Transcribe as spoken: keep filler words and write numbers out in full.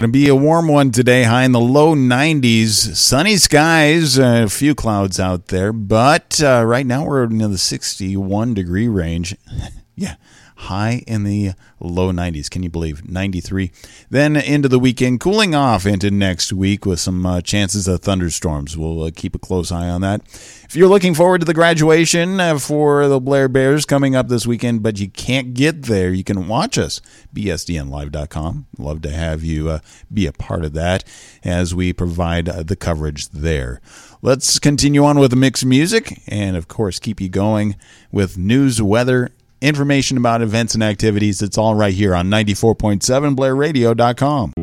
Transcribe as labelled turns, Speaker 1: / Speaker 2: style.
Speaker 1: Going to be a warm one today, high in the low nineties. Sunny skies, uh, a few clouds out there, but uh, right now we're in the sixty-one degree range. Yeah, high in the low nineties. Can you believe? ninety-three. Then into the weekend, cooling off into next week with some uh, chances of thunderstorms. We'll uh, keep a close eye on that. If you're looking forward to the graduation uh, for the Blair Bears coming up this weekend, but you can't get there, you can watch us, B S D N live dot com. Love to have you uh, be a part of that as we provide uh, the coverage there. Let's continue on with the mixed music and, of course, keep you going with news, weather, information about events and activities. It's all right here on ninety-four point seven Blair Radio dot com.